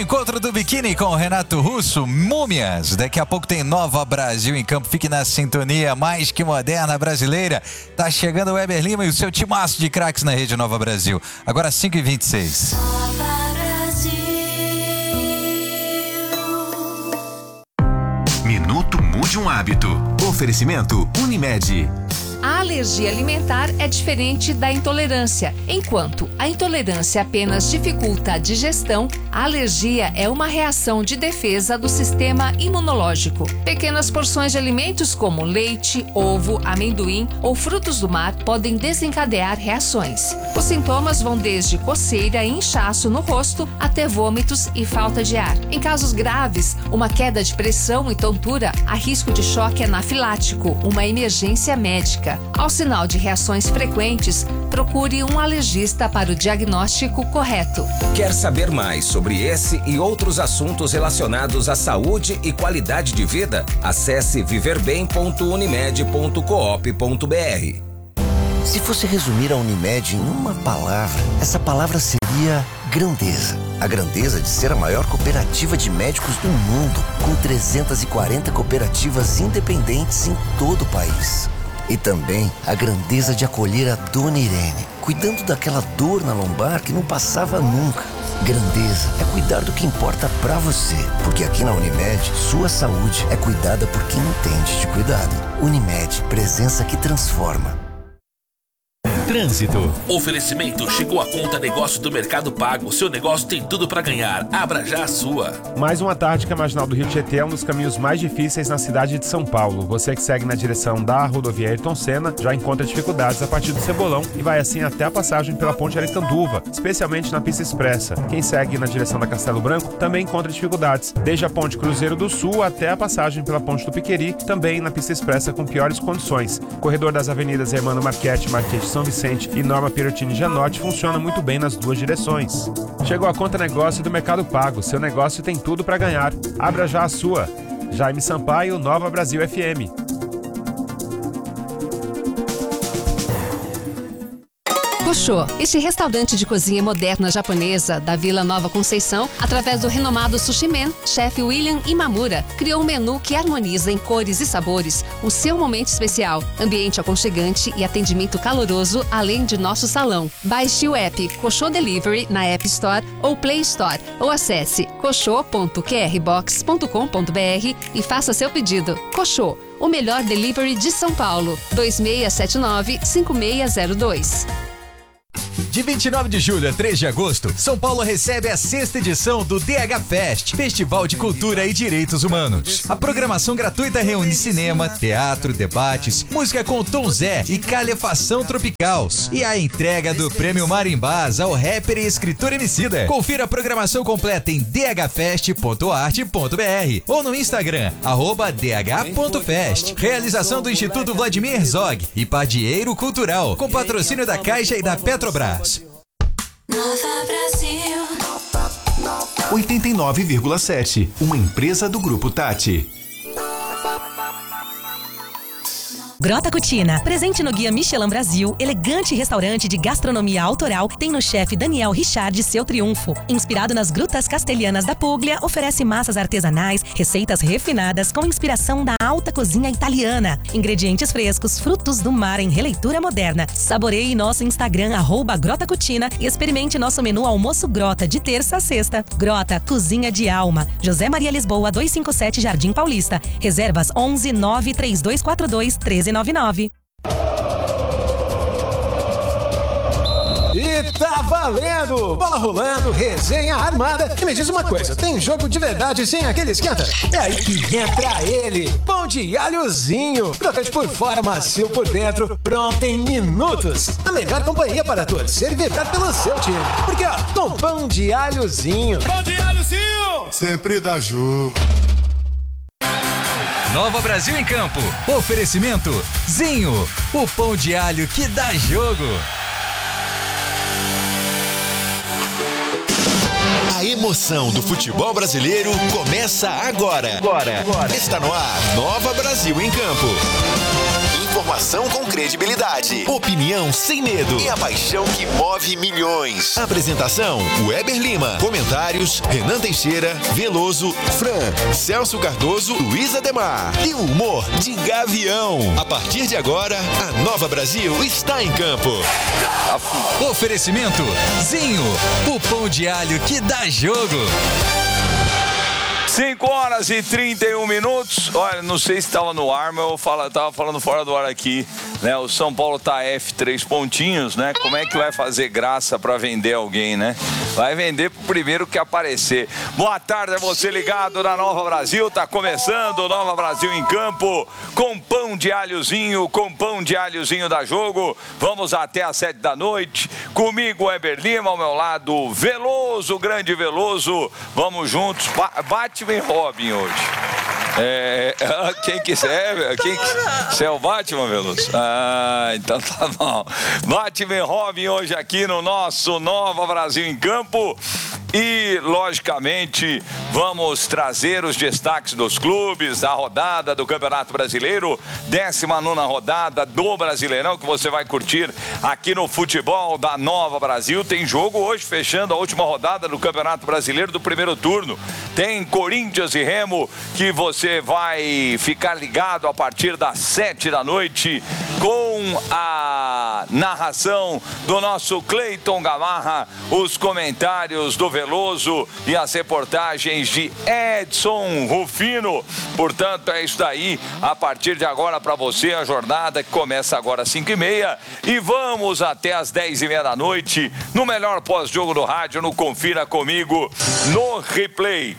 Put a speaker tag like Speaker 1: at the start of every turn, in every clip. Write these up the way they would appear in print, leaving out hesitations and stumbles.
Speaker 1: Encontro do Biquíni com o Renato Russo, Múmias. Daqui a pouco tem Nova Brasil em campo. Fique na sintonia mais que moderna brasileira. Tá chegando o Weber Lima e o seu timaço de craques na rede Nova Brasil. Agora 5h26.
Speaker 2: Minuto Mude um Hábito. Oferecimento Unimed.
Speaker 3: A alergia alimentar é diferente da intolerância. Enquanto a intolerância apenas dificulta a digestão, a alergia é uma reação de defesa do sistema imunológico. Pequenas porções de alimentos como leite, ovo, amendoim ou frutos do mar podem desencadear reações. Os sintomas vão desde coceira e inchaço no rosto até vômitos e falta de ar. Em casos graves, uma queda de pressão e tontura, há risco de choque anafilático, uma emergência médica. Ao sinal de reações frequentes, procure um alergista para o diagnóstico correto.
Speaker 4: Quer saber mais sobre esse e outros assuntos relacionados à saúde e qualidade de vida? Acesse viverbem.unimed.coop.br.
Speaker 5: Se fosse resumir a Unimed em uma palavra, essa palavra seria grandeza. A grandeza de ser a maior cooperativa de médicos do mundo, com 340 cooperativas independentes em todo o país. E também a grandeza de acolher a Dona Irene, cuidando daquela dor na lombar que não passava nunca. Grandeza é cuidar do que importa pra você, porque aqui na Unimed, sua saúde é cuidada por quem entende de cuidado. Unimed, presença que transforma.
Speaker 6: Trânsito. Oferecimento, chegou a conta negócio do Mercado Pago. Seu negócio tem tudo para ganhar. Abra já a sua.
Speaker 7: Mais uma tarde que a Marginal do Rio Tietê é um dos caminhos mais difíceis na cidade de São Paulo. Você que segue na direção da rodovia Ayrton Senna já encontra dificuldades a partir do Cebolão e vai assim até a passagem pela Ponte Aricanduva, especialmente na pista expressa. Quem segue na direção da Castelo Branco também encontra dificuldades, desde a Ponte Cruzeiro do Sul até a passagem pela Ponte do Piqueri, também na pista expressa com piores condições. Corredor das avenidas Hermano Marchetti, Marquês de São Vicente e Norma Pierottini Janotti funciona muito bem nas duas direções. Chegou a conta negócio do Mercado Pago. Seu negócio tem tudo para ganhar. Abra já a sua. Jaime Sampaio, Nova Brasil FM.
Speaker 3: Koshô, este restaurante de cozinha moderna japonesa da Vila Nova Conceição, através do renomado Sushi Man, chefe William Imamura, criou um menu que harmoniza em cores e sabores o seu momento especial, ambiente aconchegante e atendimento caloroso, além de nosso salão. Baixe o app Koshô Delivery na App Store ou Play Store ou acesse koshô.qrbox.com.br e faça seu pedido. Koshô, o melhor delivery de São Paulo. 2679-5602.
Speaker 1: De 29 de julho a 3 de agosto, São Paulo recebe a 6ª edição do DH Fest, Festival de Cultura e Direitos Humanos. A programação gratuita reúne cinema, teatro, debates, música com Tom Zé e calefação tropical. E a entrega do Prêmio Marimbás ao rapper e escritor Emicida. Confira a programação completa em dhfest.arte.br ou no Instagram, @dh.fest. Realização do Instituto Vladimir Herzog e Padieiro Cultural, com patrocínio da Caixa e da Petrobras.
Speaker 8: Nova Brasil
Speaker 2: 89,7. Uma empresa do Grupo Tati.
Speaker 9: Grota Cucina, presente no Guia Michelin Brasil, elegante restaurante de gastronomia autoral, tem no chefe Daniel Richard seu triunfo. Inspirado nas grutas castelhanas da Puglia, oferece massas artesanais, receitas refinadas com inspiração da alta cozinha italiana. Ingredientes frescos, frutos do mar em releitura moderna. Saboreie nosso Instagram, @Grota Cucina, e experimente nosso menu almoço Grota, de terça a sexta. Grota, cozinha de alma. José Maria Lisboa, 257 Jardim Paulista. Reservas 11 93242 1399.
Speaker 10: E tá valendo! Bola rolando, resenha armada. E me diz uma coisa, tem jogo de verdade sem aquele esquenta? É aí que entra ele, pão de alhozinho. Crocante por fora, macio por dentro, pronto em minutos. A melhor companhia para torcer e vibrar pelo seu time. Porque ó, com pão de alhozinho.
Speaker 11: Pão de alhozinho! Sempre dá jogo.
Speaker 1: Nova Brasil em campo. Oferecimento Zinho, o pão de alho que dá jogo.
Speaker 2: A emoção do futebol brasileiro começa agora. Está no ar, Nova Brasil em campo. Informação com credibilidade. Opinião sem medo. E a paixão que move milhões. Apresentação: Weber Lima. Comentários: Renan Teixeira, Veloso, Fran, Celso Cardoso, Luiz Ademar. E o humor de Gavião. A partir de agora, a Nova Brasil está em campo.
Speaker 1: Oferecimento: Zinho, o pão de alho que dá jogo.
Speaker 12: 5h31. Olha, não sei se estava no ar, mas eu estava falando fora do ar aqui, né? O São Paulo tá F3 pontinhos, né? Como é que vai fazer graça para vender alguém, né? Vai vender pro primeiro que aparecer. Boa tarde a você ligado na Nova Brasil. Tá começando o Nova Brasil em campo com pão de alhozinho, da Jogo. Vamos até às 7 da noite. Comigo, Weber Lima, ao meu lado, Veloso, grande Veloso. Vamos juntos. Batman e Robin hoje. Quem quiser, você é o Batman, Veloso? Ah, então tá bom. Batman e Robin hoje aqui no nosso Nova Brasil em Campo. E, logicamente, vamos trazer os destaques dos clubes, a rodada do Campeonato Brasileiro, 19ª rodada do Brasileirão, que você vai curtir aqui no Futebol da Nova Brasil. Tem jogo hoje, fechando a última rodada do Campeonato Brasileiro do primeiro turno. Tem Corinthians e Remo, que você vai ficar ligado a partir das 7 da noite, com a narração do nosso Cleiton Gamarra, os comentários do Veloso e as reportagens de Edson Rufino. Portanto, é isso daí. A partir de agora, para você, a jornada que começa agora às 5h30 e vamos até às 10h30 da noite no melhor pós-jogo do rádio, no Confira Comigo, no Replay.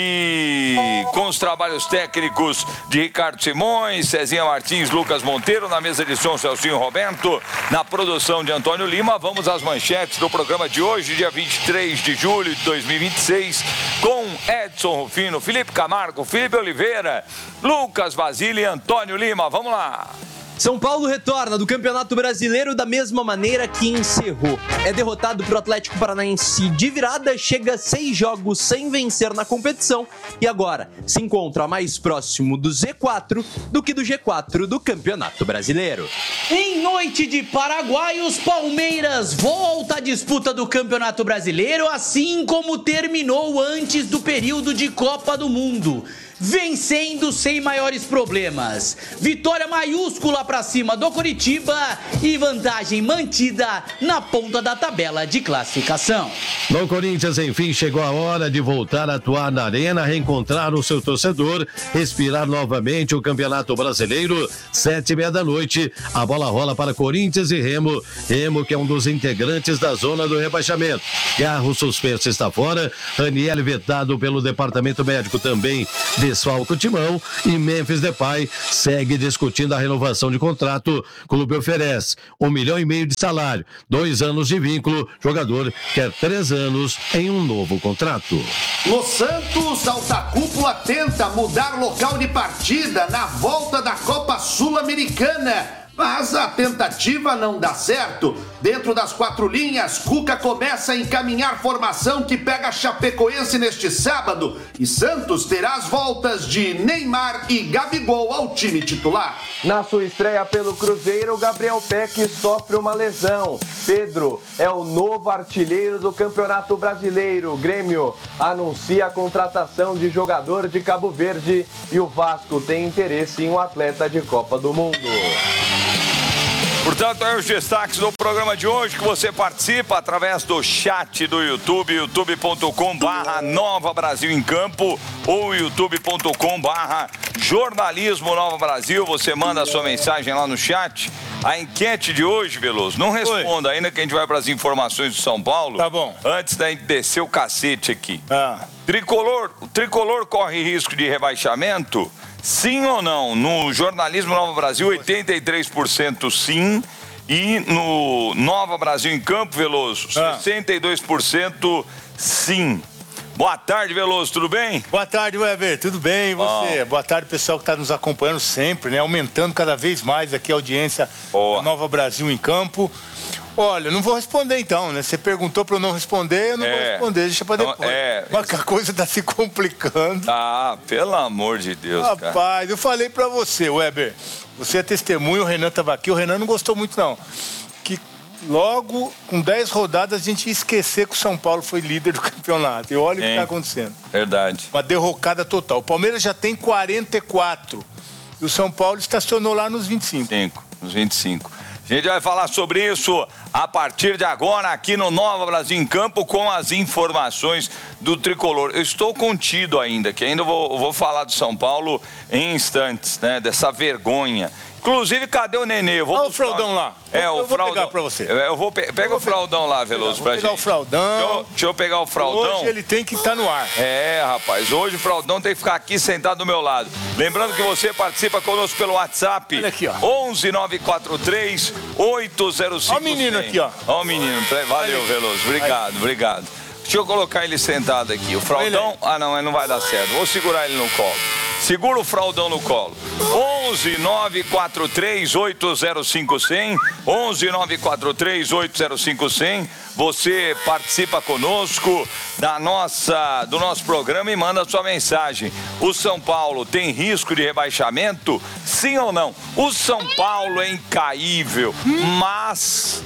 Speaker 12: E com os trabalhos técnicos de Ricardo Simões, Cezinha Martins, Lucas Monteiro, na mesa de som Celcinho Roberto, na produção de Antônio Lima. Vamos às manchetes do programa de hoje, dia 23 de julho de 2026, com Edson Rufino, Felipe Camargo, Felipe Oliveira, Lucas Basile e Antônio Lima. Vamos lá!
Speaker 13: São Paulo retorna do Campeonato Brasileiro da mesma maneira que encerrou. É derrotado pro Atlético Paranaense de virada, chega a 6 jogos sem vencer na competição e agora se encontra mais próximo do Z4 do que do G4 do Campeonato Brasileiro.
Speaker 14: Em noite de Paraguaios, Palmeiras volta à disputa do Campeonato Brasileiro, assim como terminou antes do período de Copa do Mundo. Vencendo sem maiores problemas. Vitória maiúscula para cima do Coritiba e vantagem mantida na ponta da tabela de classificação.
Speaker 15: No Corinthians, enfim, chegou a hora de voltar a atuar na arena, reencontrar o seu torcedor, respirar novamente o Campeonato Brasileiro. 7h30 da noite, a bola rola para Corinthians e Remo. Remo, que é um dos integrantes da zona do rebaixamento. Garro suspenso está fora. Raniel vetado pelo departamento médico também desfalca o timão e Memphis Depay segue discutindo a renovação de contrato. O clube oferece 1,5 milhão de salário, 2 anos de vínculo. Jogador quer 3 anos em um novo contrato.
Speaker 16: No Santos, alta cúpula tenta mudar local de partida na volta da Copa Sul-Americana. Mas a tentativa não dá certo. Dentro das 4 linhas, Cuca começa a encaminhar formação que pega a Chapecoense neste sábado. E Santos terá as voltas de Neymar e Gabigol ao time titular.
Speaker 17: Na sua estreia pelo Cruzeiro, Gabriel Peck sofre uma lesão. Pedro é o novo artilheiro do Campeonato Brasileiro. O Grêmio anuncia a contratação de jogador de Cabo Verde e o Vasco tem interesse em um atleta de Copa do Mundo.
Speaker 12: Portanto, é os destaques do programa de hoje que você participa através do chat do YouTube, youtube.com/Nova Brasil em Campo ou youtube.com/Jornalismo Nova Brasil. Você manda a sua mensagem lá no chat. A enquete de hoje, Veloso, não responda ainda que a gente vai para as informações do São Paulo.
Speaker 18: Tá bom.
Speaker 12: Antes da gente descer o cacete aqui. O Tricolor corre risco de rebaixamento? Sim ou não? No Jornalismo Nova Brasil, 83% sim. E no Nova Brasil em Campo, Veloso, 62% sim. Boa tarde, Veloso, tudo bem?
Speaker 11: Boa tarde, Weber, tudo bem? E você? Boa tarde, pessoal que está nos acompanhando sempre, né? Aumentando cada vez mais aqui a audiência da Nova Brasil em Campo. Olha, não vou responder então, né? Você perguntou para eu não responder, eu não vou responder, deixa para depois. Mas a coisa tá se complicando.
Speaker 12: Ah, pelo amor de Deus,
Speaker 11: Rapaz,
Speaker 12: cara.
Speaker 11: eu falei para você, Weber, você é testemunho, o Renan estava aqui, o Renan não gostou muito não. Que logo, com 10 rodadas, a gente ia esquecer que o São Paulo foi líder do campeonato. E olha o que está acontecendo.
Speaker 12: Verdade.
Speaker 11: Uma derrocada total. O Palmeiras já tem 44. E o São Paulo estacionou lá nos 25.
Speaker 12: Nos 25. A gente vai falar sobre isso a partir de agora aqui no Nova Brasil em Campo com as informações do Tricolor. Eu estou contido ainda, que ainda vou falar do São Paulo em instantes, né? Dessa vergonha. Inclusive, cadê o Nenê?
Speaker 11: Olha o Fraudão lá.
Speaker 12: Eu vou pegar
Speaker 11: pra você.
Speaker 12: Pega o Fraudão lá, Veloso, pra gente.
Speaker 11: Vou pegar o Fraudão.
Speaker 12: Deixa eu pegar o Fraudão.
Speaker 11: Hoje ele tem que estar no ar.
Speaker 12: Rapaz, hoje o Fraudão tem que ficar aqui sentado do meu lado. Lembrando que você participa conosco pelo WhatsApp.
Speaker 11: Olha aqui, ó.
Speaker 12: 11 943 805.
Speaker 11: Olha o menino aqui, ó.
Speaker 12: Olha o menino. Valeu, Veloso. Obrigado. Deixa eu colocar ele sentado aqui. O Fraudão... não, ele não vai dar certo. Vou segurar ele no colo. Segura o Fraudão no colo. 11 943 805 100. 11 943 805 100. Você participa conosco do nosso programa e manda sua mensagem. O São Paulo tem risco de rebaixamento? Sim ou não? O São Paulo é incaível, mas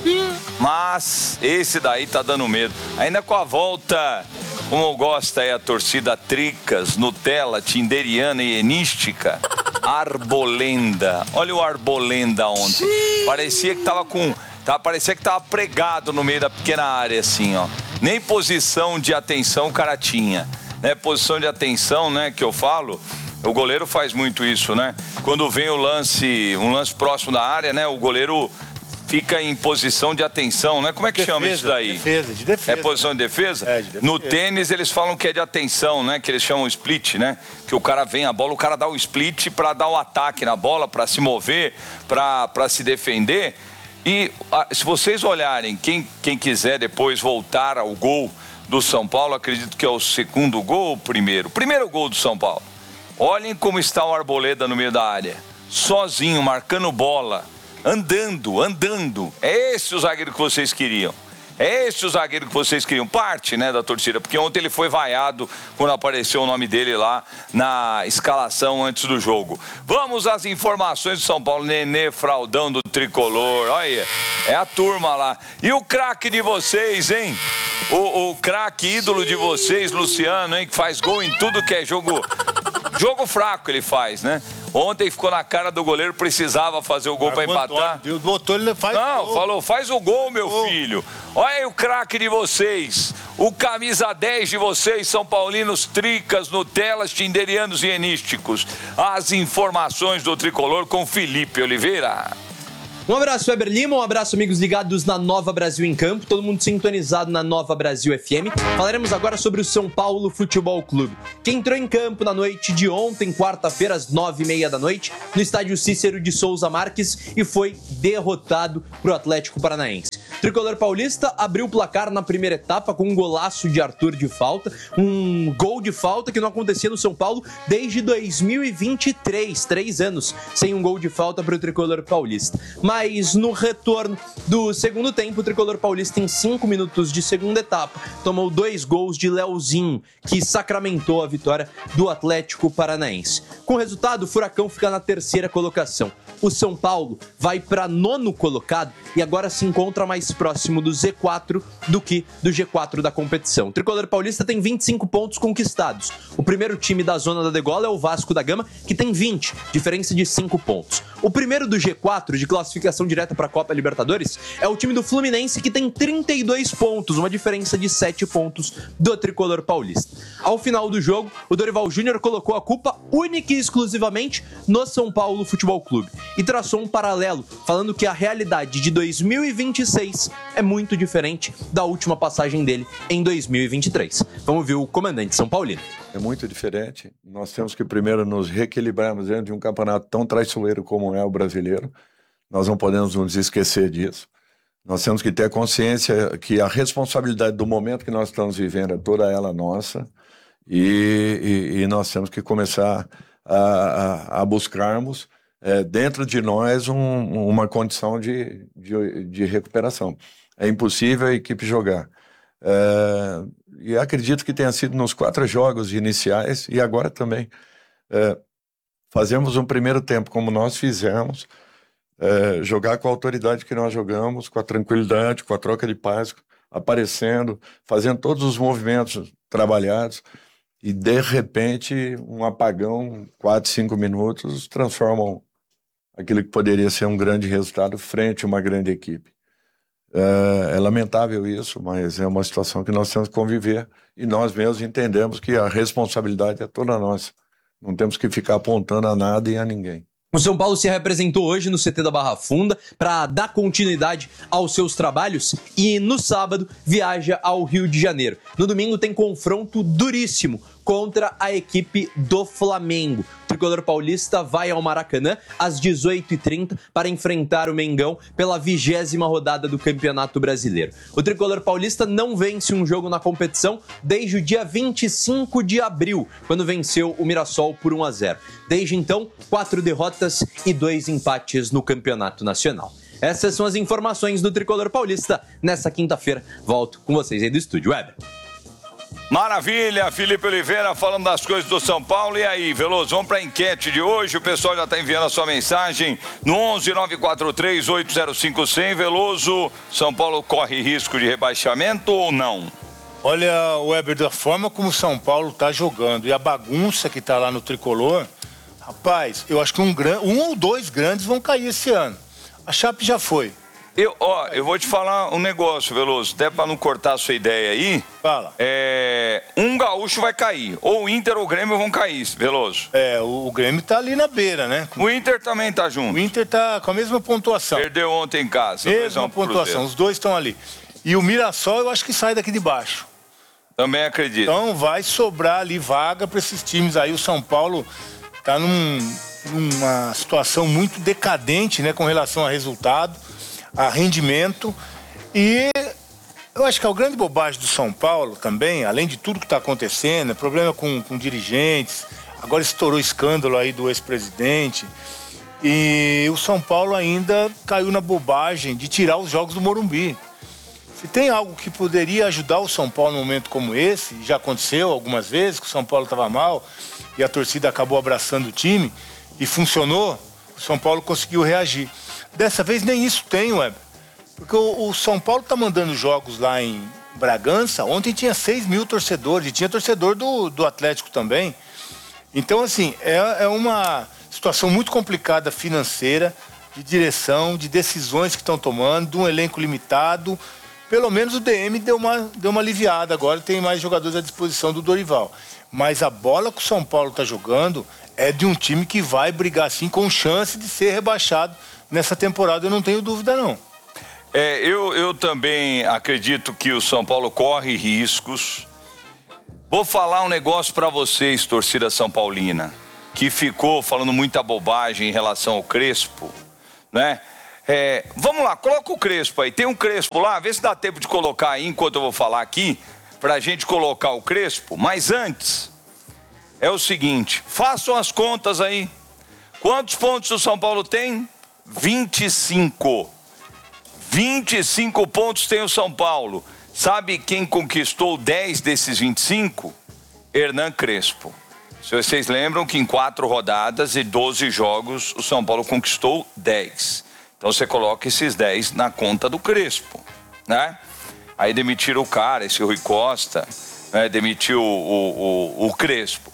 Speaker 12: esse daí tá dando medo. Ainda com a volta, como gosta aí a torcida Tricas, Nutella, Tinderiana e Enística, Arbolenda. Olha o Arbolenda ontem. Parecia que tava pregado no meio da pequena área, assim, ó. Nem posição de atenção o cara tinha. Né? Posição de atenção, né, que eu falo, o goleiro faz muito isso, né? Quando vem um lance próximo da área, né, o goleiro fica em posição de atenção, né? Como é que chama isso daí?
Speaker 11: De defesa.
Speaker 12: É posição de defesa?
Speaker 11: De defesa.
Speaker 12: No tênis eles falam que é de atenção, né? Que eles chamam split, né? Que o cara vem a bola, o cara dá o split para dar o ataque na bola, para se mover, para se defender. E se vocês olharem, quem quiser depois voltar ao gol do São Paulo, acredito que é o segundo gol ou o primeiro? Primeiro gol do São Paulo. Olhem como está o Arboleda no meio da área. Sozinho, marcando bola. Andando. É esse o zagueiro que vocês queriam. Parte, né, da torcida, porque ontem ele foi vaiado quando apareceu o nome dele lá na escalação antes do jogo. Vamos às informações do São Paulo. Nenê, Fraudão do Tricolor, olha, é a turma lá. E o craque de vocês, hein? O craque ídolo de vocês, Luciano, hein, que faz gol em tudo que é jogo fraco ele faz, né? Ontem ficou na cara do goleiro, precisava fazer o gol para empatar.
Speaker 11: Ele faz
Speaker 12: falou, faz o gol, meu filho. Olha aí o craque de vocês, o camisa 10 de vocês, São Paulinos, Tricas, Nutelas, Tinderianos e Enísticos. As informações do Tricolor com Felipe Oliveira.
Speaker 13: Um abraço, Weber Lima, um abraço, amigos ligados na Nova Brasil em Campo, todo mundo sintonizado na Nova Brasil FM. Falaremos agora sobre o São Paulo Futebol Clube, que entrou em campo na noite de ontem, quarta-feira, às 9h30 da noite, no estádio Cícero de Souza Marques e foi derrotado pro Atlético Paranaense. O tricolor paulista abriu o placar na primeira etapa com um golaço de Arthur de falta, um gol de falta que não acontecia no São Paulo desde 2023, 3 anos sem um gol de falta para o tricolor paulista. Mas no retorno do segundo tempo, o tricolor paulista em 5 minutos de segunda etapa tomou 2 gols de Leozinho, que sacramentou a vitória do Atlético Paranaense. Com o resultado, o Furacão fica na terceira colocação. O São Paulo vai para 9º colocado e agora se encontra mais próximo do Z4 do que do G4 da competição. O tricolor paulista tem 25 pontos conquistados. O primeiro time da zona da degola é o Vasco da Gama, que tem 20, diferença de 5 pontos. O primeiro do G4, de classificação direta para a Copa Libertadores, é o time do Fluminense, que tem 32 pontos, uma diferença de 7 pontos do tricolor paulista. Ao final do jogo, o Dorival Júnior colocou a culpa única e exclusivamente no São Paulo Futebol Clube e traçou um paralelo, falando que a realidade de 2026 é muito diferente da última passagem dele em 2023. Vamos ver o comandante São Paulino.
Speaker 18: É muito diferente. Nós temos que primeiro nos reequilibrarmos dentro de um campeonato tão traiçoeiro como é o brasileiro. Nós não podemos nos esquecer disso. Nós temos que ter consciência que a responsabilidade do momento que nós estamos vivendo é toda ela nossa. E nós temos que começar a buscarmos dentro de nós uma condição de recuperação. É impossível a equipe jogar. E acredito que tenha sido nos 4 jogos iniciais e agora também. Fazemos um primeiro tempo como nós fizemos, jogar com a autoridade que nós jogamos, com a tranquilidade, com a troca de passe, aparecendo, fazendo todos os movimentos trabalhados, e de repente um apagão, 4, 5 minutos, transformam aquilo que poderia ser um grande resultado frente a uma grande equipe. É lamentável isso, mas é uma situação que nós temos que conviver, e nós mesmos entendemos que a responsabilidade é toda nossa. Não temos que ficar apontando a nada e a ninguém.
Speaker 13: O São Paulo se representou hoje no CT da Barra Funda para dar continuidade aos seus trabalhos e no sábado viaja ao Rio de Janeiro. No domingo tem confronto duríssimo contra a equipe do Flamengo. O tricolor paulista vai ao Maracanã às 18h30 para enfrentar o Mengão pela 20ª rodada do Campeonato Brasileiro. O tricolor paulista não vence um jogo na competição desde o dia 25 de abril, quando venceu o Mirassol por 1-0. Desde então, 4 derrotas e 2 empates no Campeonato Nacional. Essas são as informações do tricolor paulista. Nessa quinta-feira, volto com vocês aí do estúdio. Weber.
Speaker 12: Maravilha, Felipe Oliveira falando das coisas do São Paulo. E aí, Veloso, vamos para a enquete de hoje. O pessoal já está enviando a sua mensagem no 11-943-805-100. Veloso, São Paulo corre risco de rebaixamento ou não?
Speaker 11: Olha, Weber, da forma como o São Paulo está jogando e a bagunça que está lá no tricolor, rapaz, eu acho que um ou dois grandes vão cair esse ano. A Chape já foi.
Speaker 12: Eu vou te falar um negócio, Veloso, até para não cortar a sua ideia aí.
Speaker 11: Fala.
Speaker 12: Um gaúcho vai cair, ou o Inter ou o Grêmio vão cair, Veloso.
Speaker 11: O Grêmio tá ali na beira, né?
Speaker 12: O Inter também tá junto.
Speaker 11: O Inter tá com a mesma pontuação.
Speaker 12: Perdeu ontem em casa.
Speaker 11: Mesma pontuação, os dois estão ali. E o Mirassol eu acho que sai daqui de baixo.
Speaker 12: Também acredito.
Speaker 11: Então vai sobrar ali vaga para esses times aí. O São Paulo tá numa situação muito decadente, né, com relação a resultado, a rendimento, e eu acho que a grande bobagem do São Paulo também, além de tudo que está acontecendo, problema com dirigentes, agora estourou o escândalo aí do ex-presidente, e o São Paulo ainda caiu na bobagem de tirar os jogos do Morumbi. Se tem algo que poderia ajudar o São Paulo num momento como esse, já aconteceu algumas vezes que o São Paulo estava mal e a torcida acabou abraçando o time e funcionou, o São Paulo conseguiu reagir. Dessa vez nem isso tem, Weber. Porque o São Paulo tá mandando jogos lá em Bragança. Ontem tinha 6 mil torcedores. E tinha torcedor do Atlético também. Então, assim, é uma situação muito complicada financeira, de direção, de decisões que estão tomando, de um elenco limitado. Pelo menos o DM deu uma aliviada. Agora tem mais jogadores à disposição do Dorival. Mas a bola que o São Paulo tá jogando é de um time que vai brigar, assim, com chance de ser rebaixado nessa temporada, eu não tenho dúvida, não.
Speaker 12: Eu também acredito que o São Paulo corre riscos. Vou falar um negócio para vocês, torcida São Paulina, que ficou falando muita bobagem em relação ao Crespo, né? Vamos lá, coloca o Crespo aí. Tem um Crespo lá, vê se dá tempo de colocar aí, enquanto eu vou falar aqui, pra gente colocar o Crespo. Mas antes, é o seguinte, façam as contas aí. Quantos pontos o São Paulo tem? 25. 25 pontos tem o São Paulo. Sabe quem conquistou 10 desses 25? Hernan Crespo. Se vocês lembram que em 4 rodadas e 12 jogos o São Paulo conquistou 10. Então você coloca esses 10 na conta do Crespo, né? Aí demitiram o cara, esse Rui Costa, né? Demitiu o Crespo.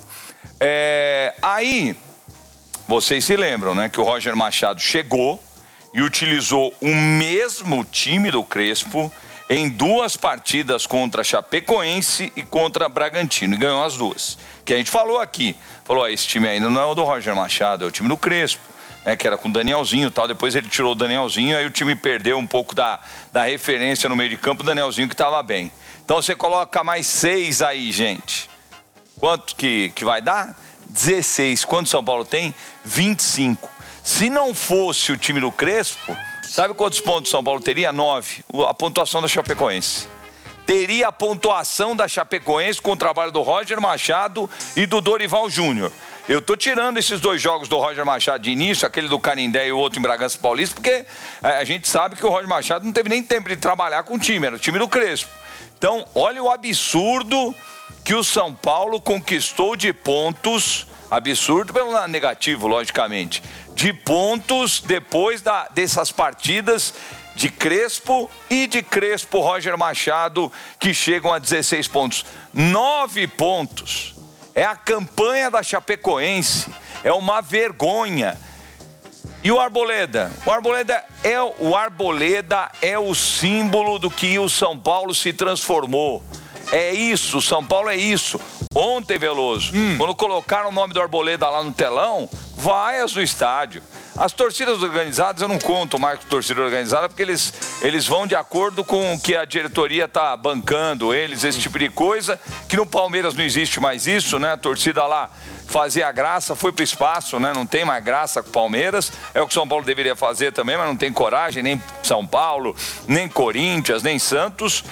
Speaker 12: Aí vocês se lembram, né, que o Roger Machado chegou e utilizou o mesmo time do Crespo em 2 partidas contra Chapecoense e contra Bragantino, e ganhou as 2. Que a gente falou aqui, esse time ainda não é o do Roger Machado, é o time do Crespo, né, que era com o Danielzinho e tal, depois ele tirou o Danielzinho, aí o time perdeu um pouco da referência no meio de campo, o Danielzinho que estava bem. Então você coloca mais 6 aí, gente. Quanto que vai dar? 16. Quanto São Paulo tem? 25. Se não fosse o time do Crespo, sabe quantos pontos São Paulo teria? 9. A pontuação da Chapecoense. teria a pontuação da Chapecoense com o trabalho do Roger Machado e do Dorival Júnior. Eu tô tirando esses 2 jogos do Roger Machado de início, aquele do Canindé e o outro em Bragança Paulista, porque a gente sabe que o Roger Machado não teve nem tempo de trabalhar com o time, era o time do Crespo. Então, olha o absurdo que o São Paulo conquistou de pontos, absurdo pelo lado negativo, logicamente, de pontos depois dessas partidas de Crespo e de Crespo Roger Machado, que chegam a 16 pontos. 9 pontos. É a campanha da Chapecoense. É uma vergonha. E o Arboleda? O Arboleda é o símbolo do que o São Paulo se transformou. É isso, o São Paulo é isso. Ontem, Veloso, quando colocaram o nome do Arboleda lá no telão, vaias no estádio. As torcidas organizadas, eu não conto mais com torcida organizada, porque eles vão de acordo com o que a diretoria está bancando, esse tipo de coisa, que no Palmeiras não existe mais isso, né? A torcida lá fazia graça, foi pro espaço, né? Não tem mais graça com o Palmeiras, é o que o São Paulo deveria fazer também, mas não tem coragem, nem São Paulo, nem Corinthians, nem Santos.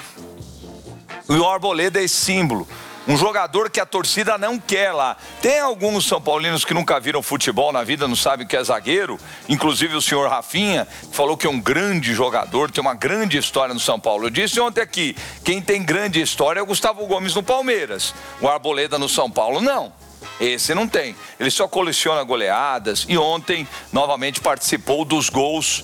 Speaker 12: E o Arboleda é esse símbolo. Um jogador que a torcida não quer lá. Tem alguns São Paulinos que nunca viram futebol na vida, não sabem o que é zagueiro. Inclusive o senhor Rafinha, que falou que é um grande jogador, tem uma grande história no São Paulo. Eu disse ontem aqui, quem tem grande história é o Gustavo Gomes no Palmeiras. O Arboleda no São Paulo, não. Esse não tem. Ele só coleciona goleadas e ontem, novamente, participou dos gols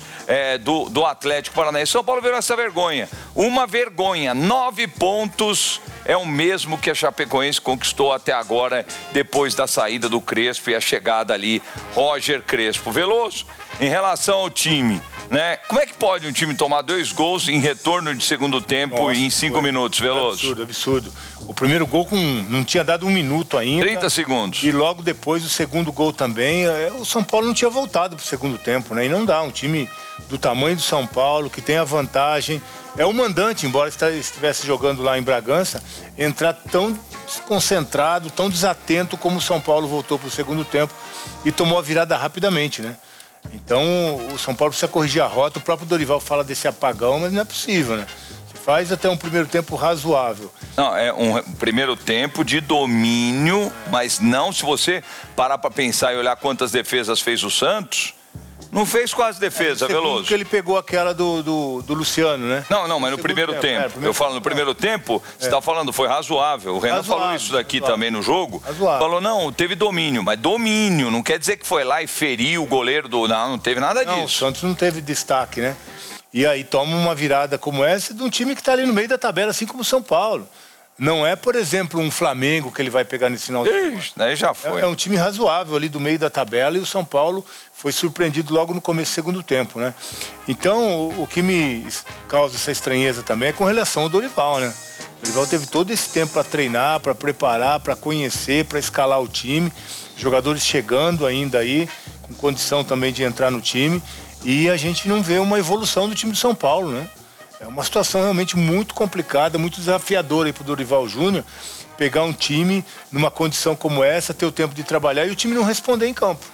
Speaker 12: do Atlético Paranaense. São Paulo virou essa vergonha. Uma vergonha. 9 pontos é o mesmo que a Chapecoense conquistou até agora, depois da saída do Crespo e a chegada ali, Roger Crespo. Veloso, em relação ao time, né? Como é que pode um time tomar 2 gols em retorno de segundo tempo e em 5 minutos, Veloso?
Speaker 11: Absurdo. O primeiro gol não tinha dado 1 minuto ainda.
Speaker 12: 30 segundos.
Speaker 11: E logo depois o segundo gol também. O São Paulo não tinha voltado pro segundo tempo, né? E não dá, um time do tamanho do São Paulo, que tem a vantagem. É o mandante, embora estivesse jogando lá em Bragança, entrar tão desconcentrado, tão desatento como o São Paulo voltou pro segundo tempo e tomou a virada rapidamente, né? Então o São Paulo precisa corrigir a rota. O próprio Dorival fala desse apagão, mas não é possível, né? Faz até um primeiro tempo razoável.
Speaker 12: Não, é um primeiro tempo de domínio, mas não, se você parar para pensar e olhar quantas defesas fez o Santos, não fez quase defesa, Veloso.
Speaker 11: Porque ele pegou aquela do Luciano, né?
Speaker 12: Não, mas no primeiro tempo. Eu falo no primeiro tempo, você está falando, foi razoável. O Renan falou isso daqui também no jogo. Falou, não, teve domínio, mas domínio não quer dizer que foi lá e feriu o goleiro do... Não teve nada disso.
Speaker 11: Não, o Santos não teve destaque, né? E aí toma uma virada como essa de um time que está ali no meio da tabela, assim como o São Paulo. Não é, por exemplo, um Flamengo que ele vai pegar nesse final de semana.
Speaker 12: Daí já foi.
Speaker 11: É um time razoável ali do meio da tabela e o São Paulo foi surpreendido logo no começo do segundo tempo, né? Então, o que me causa essa estranheza também é com relação ao Dorival, né? O Dorival teve todo esse tempo para treinar, para preparar, para conhecer, para escalar o time. Jogadores chegando ainda aí, com condição também de entrar no time. E a gente não vê uma evolução do time do São Paulo, né? É uma situação realmente muito complicada, muito desafiadora aí pro Dorival Júnior, pegar um time numa condição como essa, ter o tempo de trabalhar e o time não responder em campo.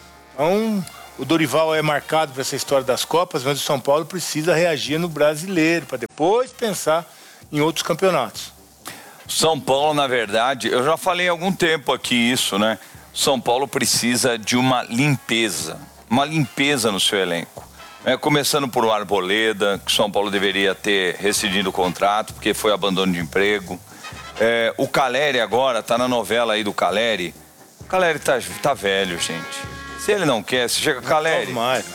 Speaker 11: Então, o Dorival é marcado por essa história das Copas, mas o São Paulo precisa reagir no Brasileiro, para depois pensar em outros campeonatos.
Speaker 12: São Paulo, na verdade, eu já falei há algum tempo aqui isso, né? São Paulo precisa de uma limpeza no seu elenco. Começando por o Arboleda, que o São Paulo deveria ter rescindido o contrato, porque foi abandono de emprego. O Caleri agora, tá na novela aí do Caleri. O Caleri tá velho, gente. Se ele não quer, se chega Caleri.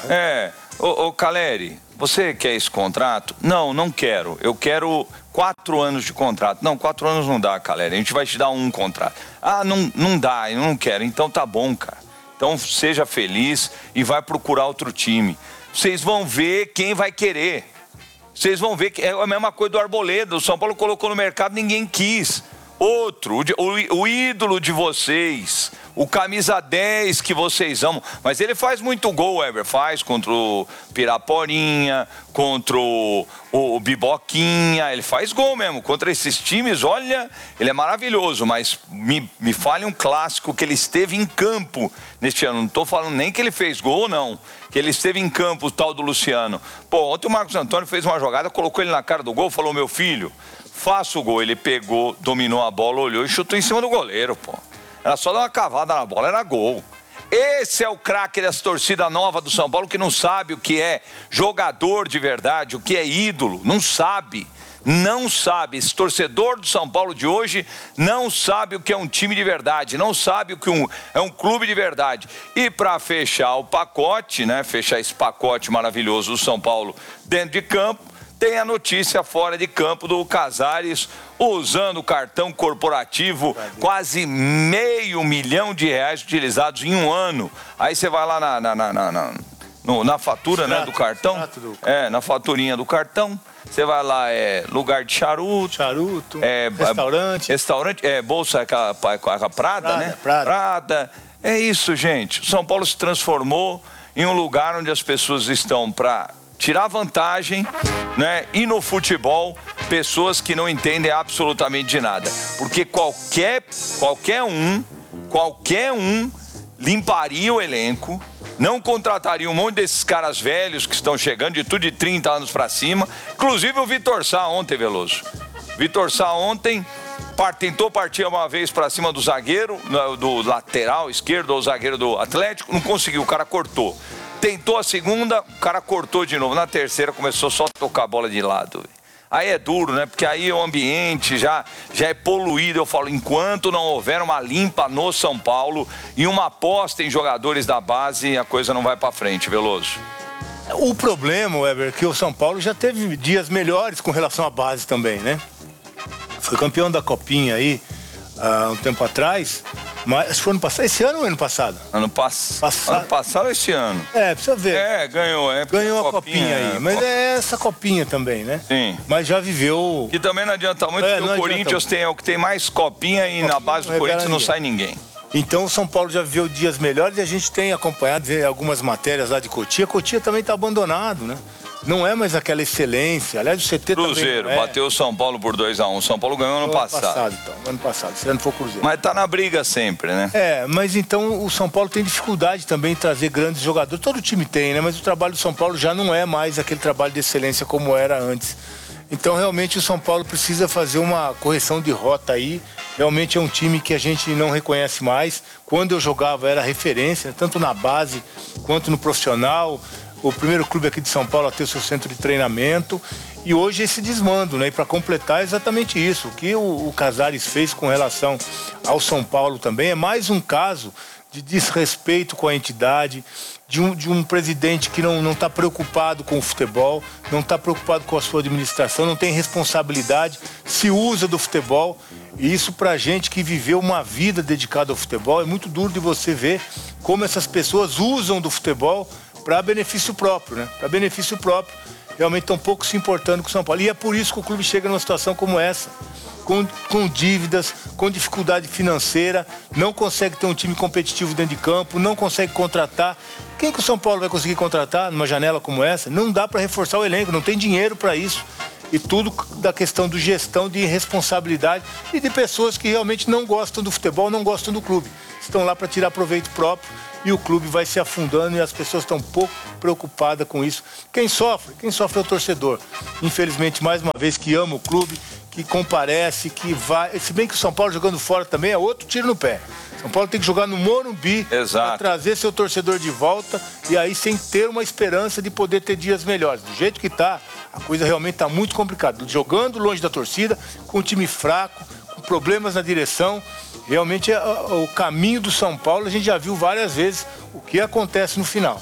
Speaker 12: Ô Caleri, você quer esse contrato? Não quero. Eu quero 4 anos de contrato. Não, 4 anos não dá, Caleri. A gente vai te dar um contrato. Não dá, eu não quero. Então tá bom, cara. Então seja feliz e vai procurar outro time. Vocês vão ver quem vai querer. Vocês vão ver que é a mesma coisa do Arboleda. O São Paulo colocou no mercado, ninguém quis. Outro, o ídolo de vocês, o camisa 10 que vocês amam. Mas ele faz muito gol, Weber. Faz contra o Piraporinha, contra o Biboquinha. Ele faz gol mesmo. Contra esses times, olha, ele é maravilhoso. Mas me fale um clássico que ele esteve em campo neste ano. Não estou falando nem que ele fez gol, não. Que ele esteve em campo, o tal do Luciano. Pô, ontem o Marcos Antônio fez uma jogada, colocou ele na cara do gol, falou, meu filho, faça o gol. Ele pegou, dominou a bola, olhou e chutou em cima do goleiro, pô. Era só dar uma cavada na bola, era gol. Esse é o craque dessa torcida nova do São Paulo que não sabe o que é jogador de verdade, o que é ídolo, não sabe. Não sabe, esse torcedor do São Paulo de hoje não sabe o que é um time de verdade, não sabe o que é um clube de verdade. E para fechar o pacote, né, fechar esse pacote maravilhoso do São Paulo dentro de campo, tem a notícia fora de campo do Casares usando o cartão corporativo, quase R$500 mil utilizados em um ano. Aí você vai lá na fatura, né, do cartão, na faturinha do cartão, você vai lá, lugar de charuto, restaurante, bolsa, aquela Prada, né? Prada. É isso, gente. O São Paulo se transformou em um lugar onde as pessoas estão para tirar vantagem, né? E no futebol, pessoas que não entendem absolutamente de nada. Porque qualquer um limparia o elenco, não contrataria um monte desses caras velhos que estão chegando, de tudo de 30 anos pra cima. Inclusive o Vitor Sá ontem, Veloso. Vitor Sá ontem tentou partir uma vez pra cima do zagueiro, do lateral esquerdo ou zagueiro do Atlético, não conseguiu, o cara cortou. Tentou a segunda, o cara cortou de novo. Na terceira começou só a tocar a bola de lado. Aí é duro, né? Porque aí o ambiente já é poluído. Eu falo, enquanto não houver uma limpa no São Paulo e uma aposta em jogadores da base, a coisa não vai pra frente, Veloso.
Speaker 11: O problema, Weber, é que o São Paulo já teve dias melhores com relação à base também, né? Foi campeão da Copinha aí há um tempo atrás. Mas foi ano passado, esse ano ou ano passado?
Speaker 12: Ano passado ou esse ano?
Speaker 11: Precisa ver.
Speaker 12: Ganhou.
Speaker 11: Ganhou a copinha aí. Mas é essa copinha também, né?
Speaker 12: Sim.
Speaker 11: Mas já viveu...
Speaker 12: Que também não adianta muito, porque o Corinthians é o que tem mais copinha e na base do Corinthians não sai ninguém.
Speaker 11: Então o São Paulo já viveu dias melhores e a gente tem acompanhado algumas matérias lá de Cotia. Cotia também está abandonado, né? Não é mais aquela excelência. Aliás, o CT
Speaker 12: Cruzeiro
Speaker 11: também
Speaker 12: bateu o São Paulo por 2-1. O São Paulo ganhou ano passado.
Speaker 11: Ano passado, se não for Cruzeiro.
Speaker 12: Mas tá na briga sempre, né?
Speaker 11: Mas então o São Paulo tem dificuldade também em trazer grandes jogadores. Todo time tem, né? Mas o trabalho do São Paulo já não é mais aquele trabalho de excelência como era antes. Então, realmente, o São Paulo precisa fazer uma correção de rota aí. Realmente é um time que a gente não reconhece mais. Quando eu jogava era referência, tanto na base quanto no profissional. O primeiro clube aqui de São Paulo a ter o seu centro de treinamento. E hoje esse desmando, né? E para completar, é exatamente isso. O que o Casares fez com relação ao São Paulo também é mais um caso de desrespeito com a entidade, de um presidente que não está preocupado com o futebol, não está preocupado com a sua administração, não tem responsabilidade, se usa do futebol. E isso, pra gente que viveu uma vida dedicada ao futebol, é muito duro de você ver como essas pessoas usam do futebol para benefício próprio, né? Para benefício próprio. Realmente estão pouco se importando com o São Paulo. E é por isso que o clube chega numa situação como essa, com dívidas, com dificuldade financeira, não consegue ter um time competitivo dentro de campo, não consegue contratar. Quem que o São Paulo vai conseguir contratar numa janela como essa? Não dá para reforçar o elenco, não tem dinheiro para isso. E tudo da questão de gestão, de responsabilidade e de pessoas que realmente não gostam do futebol, não gostam do clube. Estão lá para tirar proveito próprio e o clube vai se afundando e as pessoas estão um pouco preocupadas com isso. Quem sofre é o torcedor. Infelizmente, mais uma vez, que ama o clube, que comparece, que vai... Se bem que o São Paulo jogando fora também é outro tiro no pé. São Paulo tem que jogar no Morumbi para trazer seu torcedor de volta e aí sem ter uma esperança de poder ter dias melhores. Do jeito que tá, a coisa realmente tá muito complicada. Jogando longe da torcida, com um time fraco, com problemas na direção. Realmente o caminho do São Paulo a gente já viu várias vezes o que acontece no final.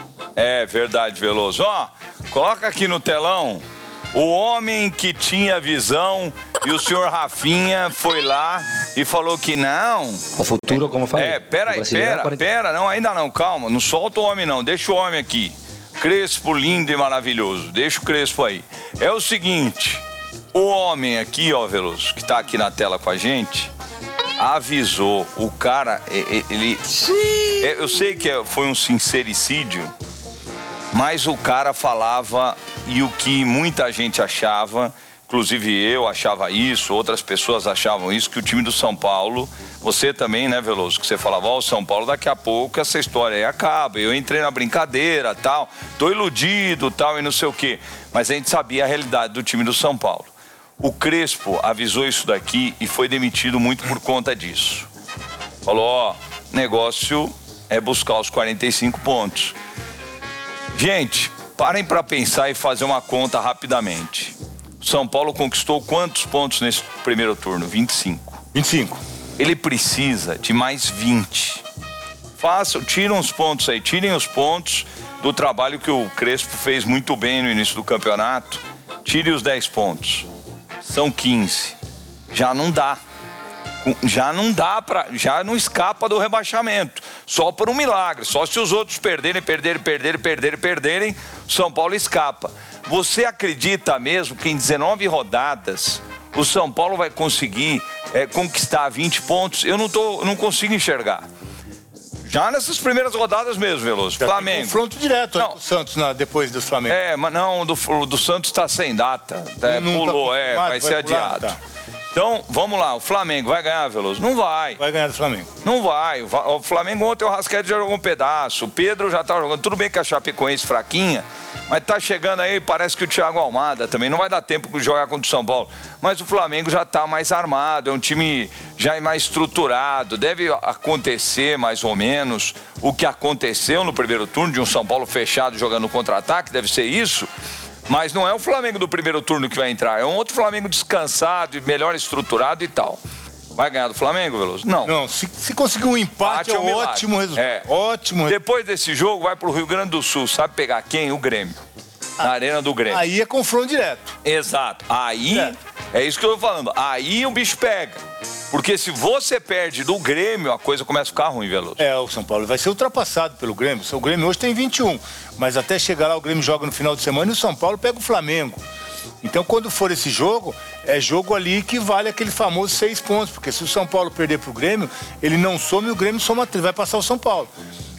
Speaker 12: É verdade, Veloso. Ó, coloca aqui no telão o homem que tinha visão e o senhor Rafinha foi lá e falou que não.
Speaker 19: O futuro, como eu falei.
Speaker 12: Pera, não, ainda não, calma, não solta o homem não, deixa o homem aqui. Crespo, lindo e maravilhoso, deixa o Crespo aí. É o seguinte, o homem aqui, ó, Veloso, que tá aqui na tela com a gente, avisou. O cara, ele... Eu sei que foi um sincericídio, mas o cara falava, e o que muita gente achava, inclusive eu achava isso, outras pessoas achavam isso, que o time do São Paulo, você também, né, Veloso, que você falava, o São Paulo daqui a pouco essa história aí acaba, eu entrei na brincadeira, tal, tô iludido, tal, e não sei o quê. Mas a gente sabia a realidade do time do São Paulo. O Crespo avisou isso daqui e foi demitido muito por conta disso. Falou, negócio é buscar os 45 pontos. Gente, parem para pensar e fazer uma conta rapidamente. O São Paulo conquistou quantos pontos nesse primeiro turno? 25.
Speaker 11: 25.
Speaker 12: Ele precisa de mais 20. Tirem os pontos aí, tirem os pontos do trabalho que o Crespo fez muito bem no início do campeonato. Tire os 10 pontos. São 15. Já não dá. Já não escapa do rebaixamento. Só por um milagre. Só se os outros perderem, o São Paulo escapa. Você acredita mesmo que em 19 rodadas o São Paulo vai conseguir conquistar 20 pontos? Eu não consigo enxergar. Já nessas primeiras rodadas mesmo, Veloso. Flamengo.
Speaker 11: Confronto direto com o Santos depois do Flamengo.
Speaker 12: Mas não, do Santos está sem data. Pulou, vai ser adiado. Tá. Então, vamos lá, o Flamengo vai ganhar, Veloso? Não vai.
Speaker 11: Vai ganhar do Flamengo.
Speaker 12: Não vai. O Flamengo ontem, o Rascaeta já jogou um pedaço, o Pedro já tá jogando. Tudo bem que a Chapecoense fraquinha, mas tá chegando aí, parece que o Thiago Almada também. Não vai dar tempo de jogar contra o São Paulo. Mas o Flamengo já tá mais armado, é um time já mais estruturado. Deve acontecer mais ou menos o que aconteceu no primeiro turno, de um São Paulo fechado jogando contra-ataque, deve ser isso. Mas não é o Flamengo do primeiro turno que vai entrar, é um outro Flamengo descansado e melhor estruturado e tal. Vai ganhar do Flamengo, Veloso? Não.
Speaker 11: Não, se conseguir um empate é um ótimo resultado. Ótimo.
Speaker 12: Depois desse jogo, vai pro Rio Grande do Sul. Sabe pegar quem? O Grêmio. Na Arena do Grêmio.
Speaker 11: Aí é confronto direto.
Speaker 12: Exato. Aí, é isso que eu tô falando. Aí o bicho pega. Porque se você perde do Grêmio, a coisa começa a ficar ruim, Veloso.
Speaker 11: O São Paulo vai ser ultrapassado pelo Grêmio. O Grêmio hoje tem 21. Mas até chegar lá, o Grêmio joga no final de semana e o São Paulo pega o Flamengo. Então, quando for esse jogo, é jogo ali que vale aquele famoso 6 pontos. Porque se o São Paulo perder pro Grêmio, ele não soma e o Grêmio soma 3. Vai passar o São Paulo.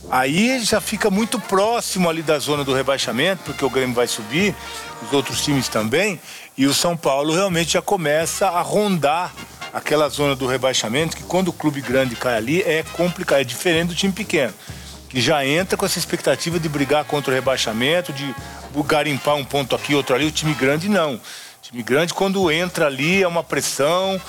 Speaker 11: Aí já fica muito próximo ali da zona do rebaixamento, porque o Grêmio vai subir, os outros times também, e o São Paulo realmente já começa a rondar aquela zona do rebaixamento, que quando o clube grande cai ali é complicado, é diferente do time pequeno, que já entra com essa expectativa de brigar contra o rebaixamento, de garimpar um ponto aqui, outro ali. O time grande não. O time grande, quando entra ali, é uma pressão,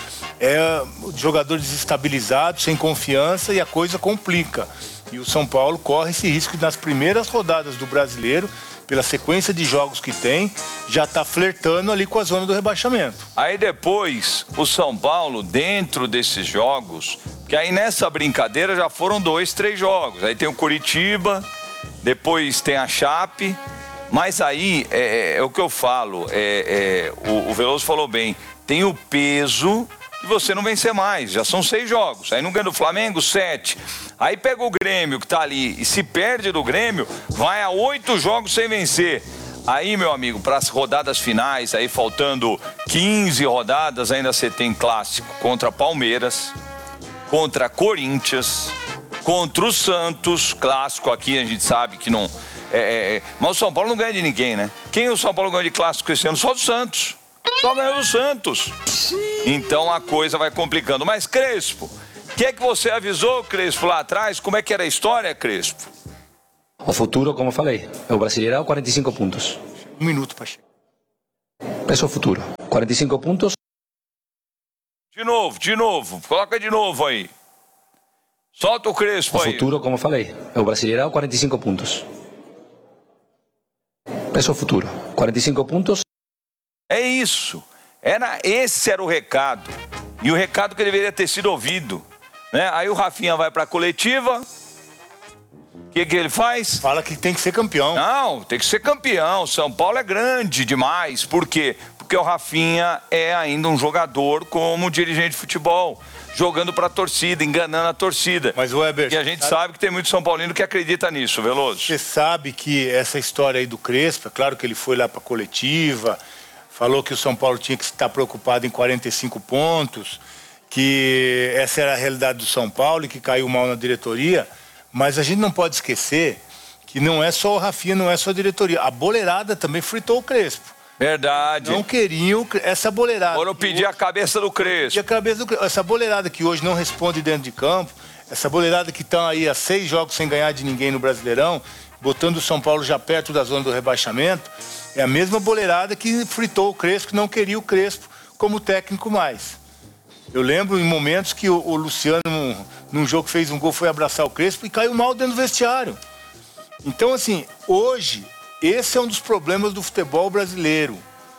Speaker 11: é o jogador desestabilizado, sem confiança, e a coisa complica. E o São Paulo corre esse risco de, nas primeiras rodadas do Brasileiro, pela sequência de jogos que tem, já tá flertando ali com a zona do rebaixamento.
Speaker 12: Aí depois, o São Paulo, dentro desses jogos, que aí nessa brincadeira já foram 2, 3 jogos. Aí tem o Curitiba, depois tem a Chape, mas aí é o que eu falo, o Veloso falou bem, tem o peso de você não vencer mais, já são 6 jogos. Aí não ganha do Flamengo, 7. Aí pega o Grêmio que tá ali e se perde do Grêmio, vai a 8 jogos sem vencer. Aí, meu amigo, para as rodadas finais, aí faltando 15 rodadas, ainda você tem clássico contra Palmeiras, contra Corinthians, contra o Santos. Clássico aqui a gente sabe que não... Mas o São Paulo não ganha de ninguém, né? Quem o São Paulo ganha de clássico esse ano? Só do Santos. Só ganhou do Santos. Então a coisa vai complicando. Mas, Crespo, o que é que você avisou, Crespo, lá atrás? Como é que era a história, Crespo?
Speaker 19: O futuro, como falei, é o Brasileirão, 45 pontos.
Speaker 11: Um minuto para chegar.
Speaker 19: Esse é o futuro. 45 pontos.
Speaker 12: De novo. Coloca de novo aí. Solta o Crespo aí.
Speaker 19: O futuro, como falei, é o Brasileirão, 45 pontos. Esse é o futuro. 45 pontos.
Speaker 12: É isso. Esse era o recado. E o recado que deveria ter sido ouvido. Né? Aí o Rafinha vai para a coletiva. O que ele faz?
Speaker 11: Fala que tem que ser campeão.
Speaker 12: Não, tem que ser campeão. São Paulo é grande demais. Por quê? Porque o Rafinha é ainda um jogador como dirigente de futebol. Jogando para a torcida, enganando a torcida.
Speaker 11: Mas, Weber...
Speaker 12: E a gente sabe que tem muito São Paulino que acredita nisso, Veloso.
Speaker 11: Você sabe que essa história aí do Crespo, é claro que ele foi lá para a coletiva... Falou que o São Paulo tinha que estar preocupado em 45 pontos. que essa era a realidade do São Paulo e que caiu mal na diretoria, mas a gente não pode esquecer que não é só o Rafinha, não é só a diretoria. A boleirada também fritou o Crespo.
Speaker 12: Verdade.
Speaker 11: Não queriam essa boleirada.
Speaker 12: Foram pedir a cabeça do Crespo.
Speaker 11: Essa boleirada que hoje não responde dentro de campo, essa boleirada que estão aí há 6 jogos sem ganhar de ninguém no Brasileirão, botando o São Paulo já perto da zona do rebaixamento, é a mesma boleirada que fritou o Crespo, que não queria o Crespo como técnico mais. Eu lembro em momentos que o Luciano, num jogo que fez um gol, foi abraçar o Crespo e caiu mal dentro do vestiário. Então, assim, hoje, esse é um dos problemas do futebol brasileiro.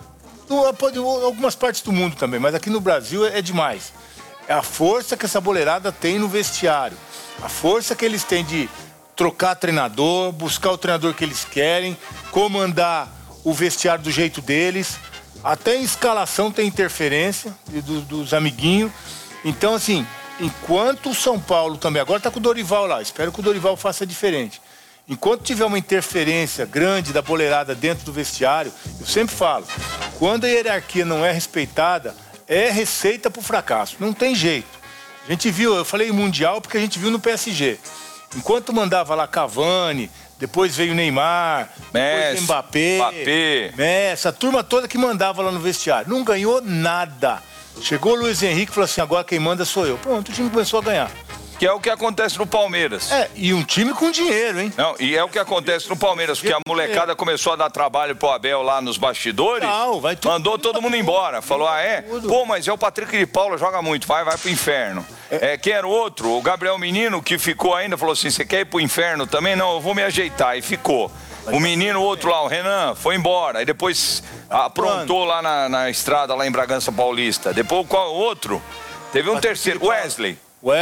Speaker 11: Algumas partes do mundo também, mas aqui no Brasil é demais. É a força que essa boleirada tem no vestiário. A força que eles têm de trocar treinador, buscar o treinador que eles querem, comandar o vestiário do jeito deles. Até em escalação tem interferência dos amiguinhos. Então, assim, enquanto o São Paulo também... Agora está com o Dorival lá, espero que o Dorival faça diferente. Enquanto tiver uma interferência grande da boleirada dentro do vestiário, eu sempre falo, quando a hierarquia não é respeitada, é receita para o fracasso. Não tem jeito. A gente viu, eu falei Mundial porque a gente viu no PSG. Enquanto mandava lá Cavani, depois veio Neymar, depois Mbappé, Messi, a turma toda que mandava lá no vestiário. Não ganhou nada. Chegou o Luiz Henrique e falou assim, agora quem manda sou eu. Pronto, o time começou a ganhar.
Speaker 12: Que é o que acontece no Palmeiras.
Speaker 11: E um time com dinheiro, hein?
Speaker 12: Não, e é o que acontece no Palmeiras, porque a molecada começou a dar trabalho pro Abel lá nos bastidores, mandou todo mundo embora. Falou, Pô, mas é o Patrick de Paula, joga muito, vai pro inferno. Quem era o outro? O Gabriel Menino, que ficou ainda, falou assim, você quer ir pro inferno também? Não, eu vou me ajeitar, e ficou. O menino, o outro lá, o Renan, foi embora, aí depois aprontou lá na estrada, lá em Bragança Paulista. Depois qual outro? Teve um terceiro, Wesley,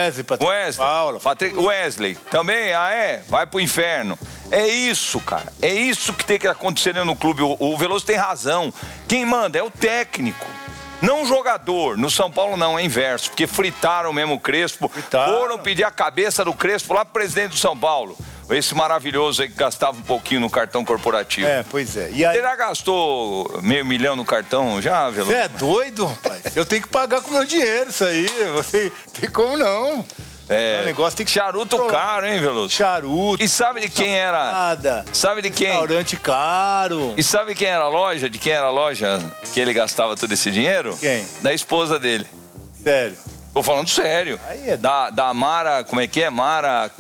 Speaker 12: Wesley, também, vai pro inferno. É isso, cara, é isso que tem que acontecer no clube. O Veloso tem razão, quem manda é o técnico, não o jogador. No São Paulo não, é inverso, porque fritaram mesmo o Crespo, foram pedir a cabeça do Crespo lá pro presidente do São Paulo. Esse maravilhoso aí que gastava um pouquinho no cartão corporativo.
Speaker 11: Pois é. E aí...
Speaker 12: Você já gastou $500 mil no cartão já, Veloso?
Speaker 11: Você é doido, rapaz? Eu tenho que pagar com meu dinheiro isso aí. Você tem como não? O negócio tem que...
Speaker 12: Charuto caro, hein, Veloso?
Speaker 11: Charuto.
Speaker 12: E sabe de quem era?
Speaker 11: Nada.
Speaker 12: Sabe de quem?
Speaker 11: Restaurante caro.
Speaker 12: E sabe quem era a loja? De quem era a loja que ele gastava todo esse dinheiro?
Speaker 11: Quem?
Speaker 12: Da esposa dele.
Speaker 11: Sério?
Speaker 12: Tô falando sério.
Speaker 11: Aí
Speaker 12: da Mara, como é que é? Mara,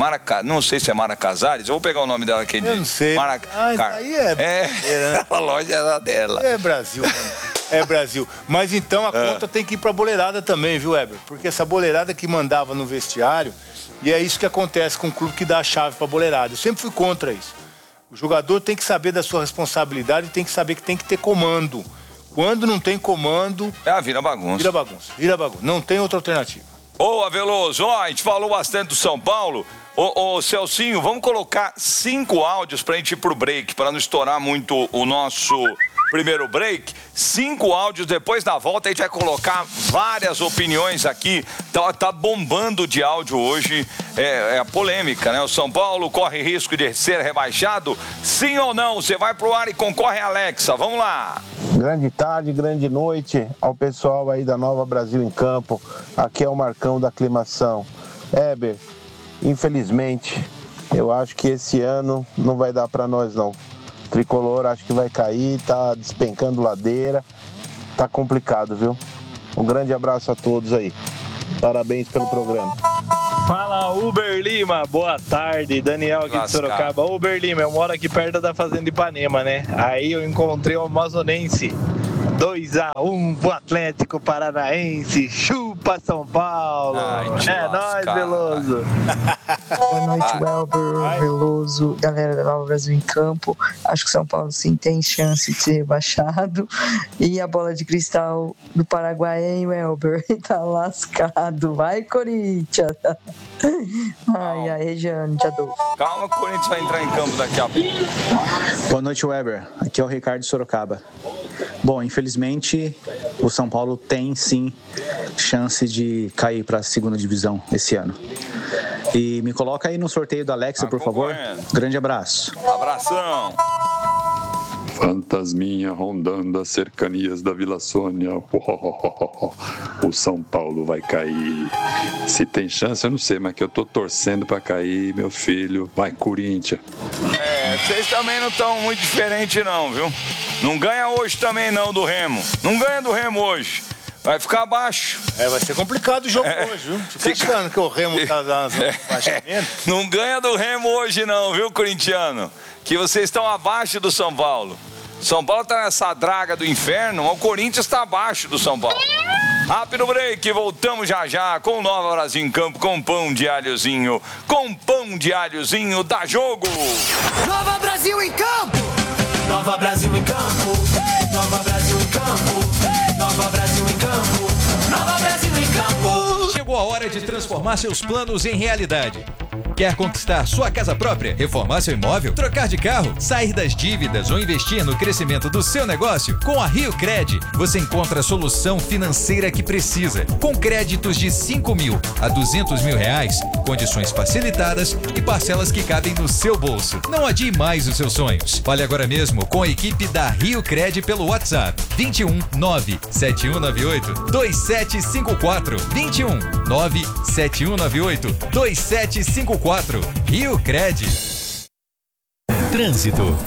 Speaker 12: não sei se é Mara Casares, eu vou pegar o nome dela aqui.
Speaker 11: Eu não sei.
Speaker 12: Mara,
Speaker 11: aí né?
Speaker 12: A loja era dela.
Speaker 11: É Brasil, mano. É Brasil. Mas então a conta tem que ir pra boleirada também, viu, Weber? Porque essa boleirada que mandava no vestiário, e é isso que acontece com o clube que dá a chave pra boleirada. Eu sempre fui contra isso. O jogador tem que saber da sua responsabilidade e tem que saber que tem que ter comando. Quando não tem comando...
Speaker 12: vira bagunça.
Speaker 11: Vira bagunça. Não tem outra alternativa.
Speaker 12: Ô, Veloso, a gente falou bastante do São Paulo. Ô, Celcinho, vamos colocar 5 áudios pra gente ir pro break, para não estourar muito o nosso primeiro break. 5 áudios, depois da volta a gente vai colocar várias opiniões aqui. Tá bombando de áudio hoje, é a polêmica, né? O São Paulo corre risco de ser rebaixado? Sim ou não? Você vai pro ar e concorre a Alexa. Vamos lá.
Speaker 20: Grande tarde, grande noite ao pessoal aí da Nova Brasil em Campo. Aqui é o Marcão da Aclimação. Heber, infelizmente, eu acho que esse ano não vai dar para nós não. Tricolor acho que vai cair, tá despencando ladeira, tá complicado, viu? Um grande abraço a todos aí. Parabéns pelo programa.
Speaker 21: Fala, Uber Lima, boa tarde, Daniel aqui de Sorocaba. Uber Lima, eu moro aqui perto da Fazenda Ipanema, né? Aí eu encontrei o Amazonense. 2-1 pro Atlético Paranaense. Chupa São Paulo. É nóis, Veloso.
Speaker 22: Boa noite, Welber, Veloso, galera da Nova Brasil em Campo. Acho que São Paulo sim tem chance de ser rebaixado. E a bola de cristal do Paraguai, hein, Welber? Tá lascado. Vai, Corinthians. Ai, Regiane, te adoro.
Speaker 12: Calma, o Corinthians vai entrar em campo daqui a pouco.
Speaker 23: Boa noite, Weber. Aqui é o Ricardo Sorocaba. Bom, infelizmente, o São Paulo tem sim chance de cair para a segunda divisão esse ano. E me coloca aí no sorteio da Alexa, por favor. Grande abraço.
Speaker 12: Abração.
Speaker 4: Fantasminha rondando as cercanias da Vila Sônia. O São Paulo vai cair. Se tem chance, eu não sei, mas que eu tô torcendo pra cair, meu filho. Vai, Corinthians.
Speaker 12: Vocês também não estão muito diferentes não, viu? Não ganha hoje também não do Remo. Não ganha do Remo hoje. Vai ficar abaixo.
Speaker 11: Vai ser complicado o jogo hoje, viu? Fica achando que o Remo tá dando baixamento.
Speaker 12: Não ganha do Remo hoje não, viu, corintiano? Que vocês estão abaixo do São Paulo. São Paulo tá nessa draga do inferno, o Corinthians está abaixo do São Paulo. Rápido break, voltamos já com o Nova Brasil em Campo, com pão de alhozinho. Com pão de alhozinho, dá jogo!
Speaker 5: Nova Brasil em Campo! Nova Brasil em Campo! Nova Brasil em Campo! Nova Brasil em Campo! Nova Brasil em Campo!
Speaker 1: Chegou a hora de transformar seus planos em realidade. Quer conquistar sua casa própria, reformar seu imóvel, trocar de carro, sair das dívidas ou investir no crescimento do seu negócio? Com a Rio Cred, você encontra a solução financeira que precisa. Com créditos de 5 mil a 200 mil reais, condições facilitadas e parcelas que cabem no seu bolso. Não adie mais os seus sonhos. Fale agora mesmo com a equipe da Rio Cred pelo WhatsApp 21 97198 2754 21 97198 2754. Rio Cred.
Speaker 6: Trânsito.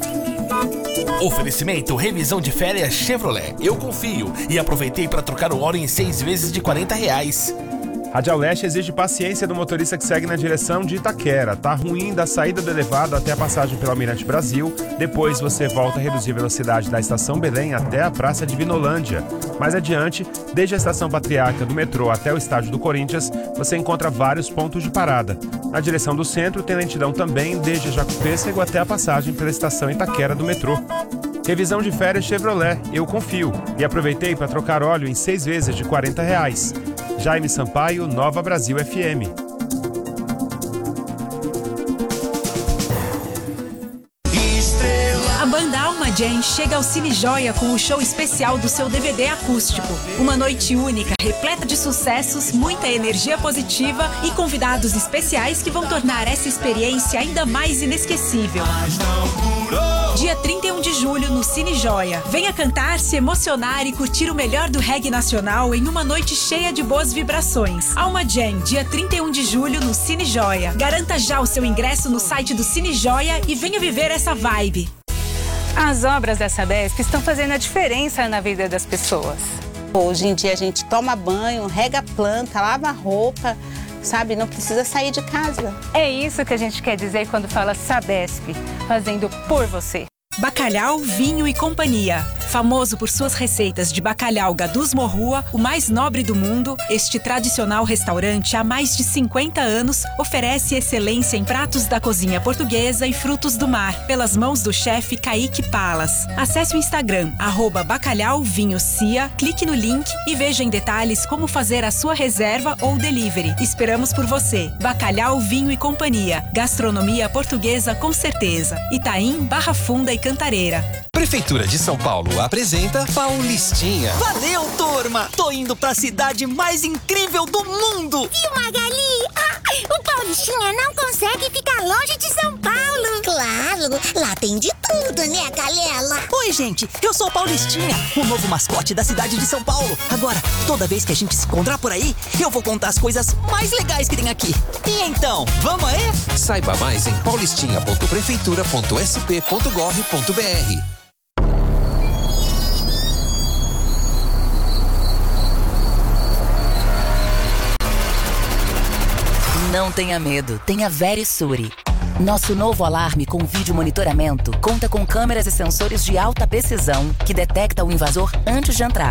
Speaker 6: Oferecimento revisão de férias Chevrolet. Eu confio e aproveitei para trocar o óleo em 6 vezes de R$40.
Speaker 7: Radial Leste exige paciência do motorista que segue na direção de Itaquera. Tá ruim da saída do elevado até a passagem pelo Almirante Brasil. Depois você volta a reduzir a velocidade da Estação Belém até a Praça de Vinolândia. Mais adiante, desde a Estação Patriarca do metrô até o estádio do Corinthians, você encontra vários pontos de parada. Na direção do centro tem lentidão também desde Jacopêssego até a passagem pela Estação Itaquera do metrô. Revisão de férias Chevrolet, eu confio. E aproveitei para trocar óleo em 6 vezes de R$40. Jaime Sampaio, Nova Brasil FM.
Speaker 9: A banda Alma Jam chega ao Cine Joia com o show especial do seu DVD acústico. Uma noite única, repleta de sucessos, muita energia positiva e convidados especiais que vão tornar essa experiência ainda mais inesquecível. Dia 31 de julho no Cine Joia. Venha cantar, se emocionar e curtir o melhor do reggae nacional em uma noite cheia de boas vibrações. Alma Jam, dia 31 de julho no Cine Joia. Garanta já o seu ingresso no site do Cine Joia e venha viver essa vibe.
Speaker 24: As obras da Sabesp estão fazendo a diferença na vida das pessoas.
Speaker 25: Hoje em dia a gente toma banho, rega planta, lava roupa, sabe? Não precisa sair de casa.
Speaker 24: É isso que a gente quer dizer quando fala Sabesp, fazendo por você.
Speaker 9: Bacalhau, Vinho e Companhia. Famoso por suas receitas de bacalhau Gadus Morrua, o mais nobre do mundo, este tradicional restaurante há mais de 50 anos oferece excelência em pratos da cozinha portuguesa e frutos do mar, pelas mãos do chefe Kaique Palas. Acesse o Instagram, @bacalhauvinhocia, clique no link e veja em detalhes como fazer a sua reserva ou delivery. Esperamos por você. Bacalhau, Vinho e Companhia. Gastronomia portuguesa com certeza. Itaim, Barra Funda e Cantareira.
Speaker 26: Prefeitura de São Paulo apresenta Paulistinha.
Speaker 27: Valeu, turma! Tô indo pra cidade mais incrível do mundo!
Speaker 28: Viu, Magali? O Paulistinha não consegue ficar longe de São Paulo. Claro, lá tem de tudo, né, Galela?
Speaker 27: Oi, gente, eu sou o Paulistinha, o novo mascote da cidade de São Paulo. Agora, toda vez que a gente se encontrar por aí, eu vou contar as coisas mais legais que tem aqui. E então, vamos aí?
Speaker 26: Saiba mais em paulistinha.prefeitura.sp.gov.br.
Speaker 29: Não tenha medo, tenha Verisure. Nosso novo alarme com vídeo monitoramento conta com câmeras e sensores de alta precisão que detecta o invasor antes de entrar.